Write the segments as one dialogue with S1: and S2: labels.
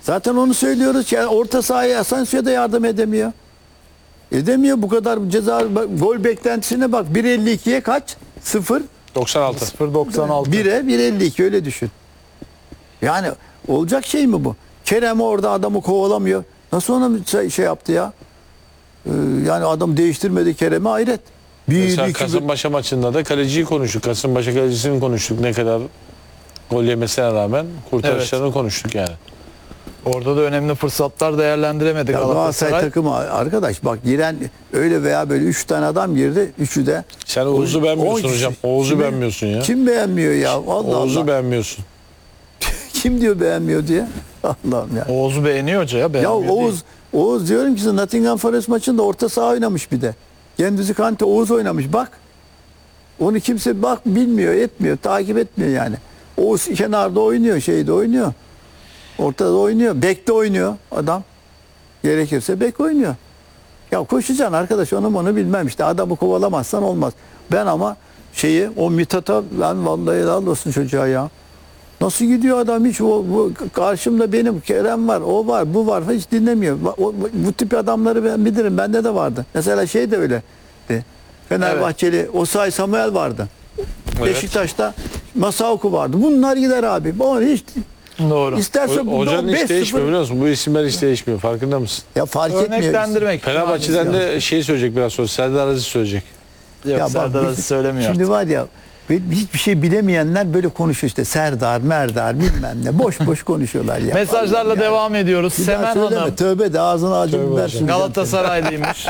S1: Zaten onu söylüyoruz. Yani orta sahaya Asensio'ya da yardım edemiyor. Edemiyor bu kadar ceza. Gol beklentisine bak. 1.52'ye kaç? 0.
S2: 96.
S3: 0.96.
S1: 1'e 1.52 öyle düşün. Yani olacak şey mi bu? Kerem orada adamı kovalamıyor. Nasıl ona şey yaptı ya? Yani adam değiştirmedi Kerem'i, hayret.
S2: Mesela Kasımpaşa maçında da kaleciyi konuştuk. Kasımpaşa kalecisini konuştuk. Ne kadar gol yemesine rağmen kurtarışlarını konuştuk yani.
S3: Orada da önemli fırsatlar değerlendiremedi
S1: Galatasaray
S3: Galatasaray.
S1: takımı arkadaş bak, giren öyle veya böyle 3 tane adam girdi. Üçü de
S2: Sen Oğuz'u beğenmiyorsun
S1: 10
S2: hocam.
S1: kişi.
S2: Oğuz'u beğenmiyorsun ya.
S1: Kim beğenmiyor ya? Allah
S2: Oğuz'u
S1: Allah.
S2: beğenmiyorsun.
S1: Kim diyor beğenmiyor diye? Allah'ım ya.
S3: Oğuz'u beğeniyor hoca ya.
S1: Ya
S3: beğenmiyor değil.
S1: Oğuz diyorum ki size, Nottingham Forest maçında orta saha oynamış bir de. Gendüzi Kante, Oğuz oynamış bak. Onu kimse bak bilmiyor, etmiyor, takip etmiyor yani. Oğuz kenarda oynuyor, şeyde oynuyor. Ortada oynuyor, bekte oynuyor adam. Gerekirse bek oynuyor. Ya koşacaksın arkadaş, onu bilmem işte, adamı kovalamazsan olmaz. Ben ama o Mithat'a ben vallahi helal olsun çocuğa ya. Nasıl gidiyor adam, hiç bu karşımda benim Kerem var, o var, bu var, hiç dinlemiyor. Bu tip adamları ben bilirim, bende de vardı. Mesela de öyle. Fenerbahçeli Osay Samuel vardı.
S2: Evet.
S1: Beşiktaş'ta Masauku vardı. Bunlar gider abi. Bu hiç
S3: Doğru.
S1: isterse
S2: Hocanın hiç
S1: 5-0
S2: değişmiyor biliyor musun? Bu isimler hiç değişmiyor. Farkında mısın?
S1: ya fark etmiyor.
S3: Örneklendirmek.
S2: Fenerbahçe'den de söyleyecek biraz sonra. Serdar Aziz söyleyecek.
S3: Yok,
S1: Ya bak,
S3: Serdar Aziz söylemiyor
S1: Şimdi
S3: artık.
S1: var ya, hiçbir şey bilemeyenler böyle konuşuyor işte. Serdar, Merdar bilmem ne. Boş boş konuşuyorlar ya.
S3: Mesajlarla
S1: Vallahi
S3: devam ediyoruz.
S1: Bir daha
S3: Semen
S1: söyleme.
S3: Hanım
S1: Tövbe de ağzına acı
S2: Tövbe
S1: biber
S2: hocam.
S1: süreceğim.
S3: Galatasaraylıymış.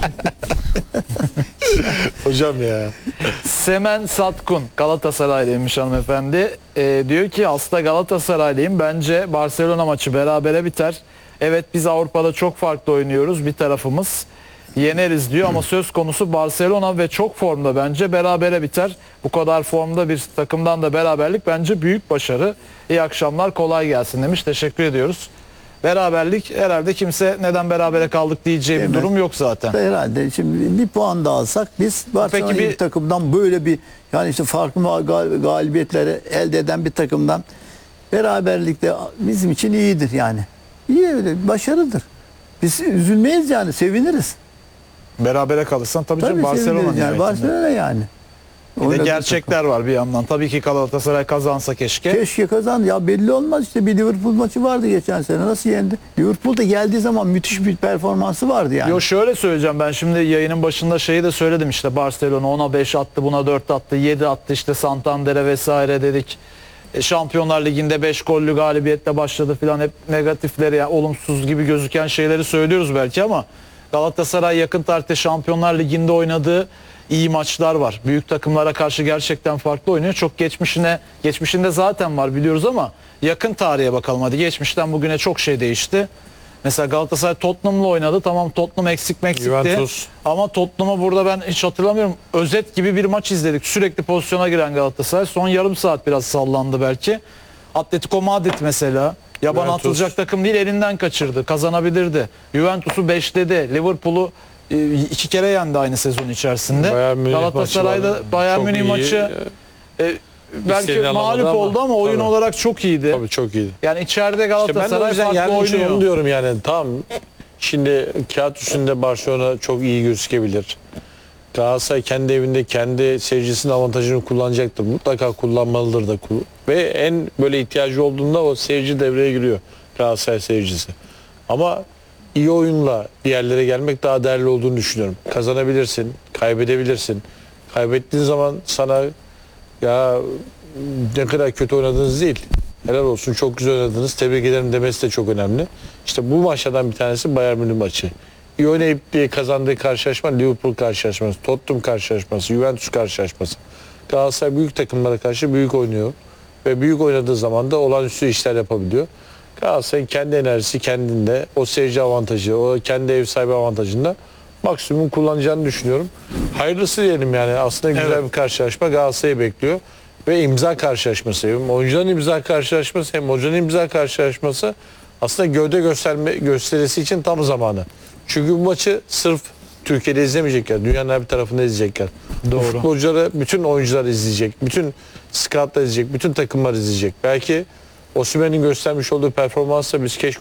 S2: Hocam ya.
S3: Semen Satkun Galatasaraylıymış hanımefendi. Diyor ki aslında Galatasaraylıyım. Bence Barcelona maçı berabere biter. Evet, biz Avrupa'da çok farklı oynuyoruz. Bir tarafımız yeneriz diyor ama söz konusu Barcelona ve çok formda, bence berabere biter. Bu kadar formda bir takımdan da beraberlik bence büyük başarı. İyi akşamlar, kolay gelsin demiş. Teşekkür ediyoruz. Beraberlik, herhalde kimse neden berabere kaldık diyeceği bir
S1: Evet.
S3: durum yok zaten.
S1: Herhalde şimdi bir puan da alsak biz Barcelona
S3: Peki
S1: bir takımdan böyle bir, yani işte farklı galibiyetleri elde eden bir takımdan beraberlikte bizim için iyidir yani. İyi, öyle başarıdır. Biz üzülmeyiz yani, seviniriz.
S3: Berabere kalırsan tabii canım
S1: Tabii
S3: Barcelona
S1: seviniriz yani.
S3: nihayetinde.
S1: Barcelona yani.
S3: Bir de
S1: Oynadığı
S3: gerçekler var bir yandan. Tabii ki Galatasaray kazansa keşke.
S1: Keşke kazan ya, belli olmaz işte, bir Liverpool maçı vardı geçen sene, nasıl yendi? Liverpool'da geldiği zaman müthiş bir performansı vardı yani.
S3: Yo, şöyle söyleyeceğim, ben şimdi yayının başında şeyi de söyledim, işte Barcelona ona 5 attı, buna 4 attı, 7 attı, işte Santander'e vesaire dedik. Şampiyonlar Ligi'nde 5 gollü galibiyetle başladı filan, hep negatifleri, yani olumsuz gibi gözüken şeyleri söylüyoruz belki ama Galatasaray yakın tarihte Şampiyonlar Ligi'nde oynadığı iyi maçlar var. Büyük takımlara karşı gerçekten farklı oynuyor. Çok geçmişinde zaten var biliyoruz ama yakın tarihe bakalım hadi. Geçmişten bugüne çok şey değişti. Mesela Galatasaray Tottenham'la oynadı. Tamam, Tottenham eksikti.
S2: Juventus.
S3: Ama Tottenham'ı burada ben hiç hatırlamıyorum. Özet gibi bir maç izledik. Sürekli pozisyona giren Galatasaray. Son yarım saat biraz sallandı belki. Atletico Madrid mesela. Yaban
S2: Juventus.
S3: atılacak takım değil, elinden kaçırdı. Kazanabilirdi. Juventus'u 5'ledi. Liverpool'u 2 kere yendi aynı sezon içerisinde.
S2: Bayern Münih
S3: Galatasaray'da
S2: maçı var.
S3: Bayern
S2: Çok
S3: Münih
S2: iyi.
S3: maçı belki
S2: İstediğini alamadı
S3: mağlup oldu ama oyun
S2: tabii.
S3: olarak çok iyiydi.
S2: Tabii çok iyiydi.
S3: Yani içeride
S2: İşte ben de o
S3: Galatasaray
S2: yüzden
S3: farklı
S2: yani
S3: oynuyor.
S2: onu diyorum yani, tamam, şimdi kağıt üstünde Barcelona çok iyi gözükebilir. Galatasaray kendi evinde kendi seyircisinin avantajını kullanacaktır. Mutlaka kullanmalıdır da. Ve en böyle ihtiyacı olduğunda o seyirci devreye giriyor. Galatasaray seyircisi. Ama iyi oyunla bir yerlere gelmek daha değerli olduğunu düşünüyorum. Kazanabilirsin, kaybedebilirsin. Kaybettiğin zaman sana ya ne kadar kötü oynadınız değil, helal olsun çok güzel oynadınız, tebrik ederim demesi de çok önemli. İşte bu maçlardan bir tanesi Bayern Münih maçı. İyi oynayıp diye kazandığı karşılaşma Liverpool karşılaşması, Tottenham karşılaşması, Juventus karşılaşması. Galatasaray büyük takımlara karşı büyük oynuyor ve büyük oynadığı zaman da olağanüstü işler yapabiliyor. Galatasaray'ın kendi enerjisi kendinde, o seyirci avantajı, o kendi ev sahibi avantajında maksimum kullanacağını düşünüyorum. Hayırlısı diyelim yani, aslında güzel bir karşılaşma Galatasaray'ı bekliyor. Ve imza karşılaşması, hem oyuncuların imza karşılaşması hem hocanın imza karşılaşması aslında gövde gösterisi için tam zamanı. Çünkü bu maçı sırf Türkiye'de izlemeyecekler, dünyanın her bir tarafında izleyecekler.
S3: Doğru.
S2: Futbolcuları, bütün oyuncular izleyecek, bütün scoutlar izleyecek, bütün takımlar izleyecek. Belki Osimhen'in göstermiş olduğu performansla biz keşke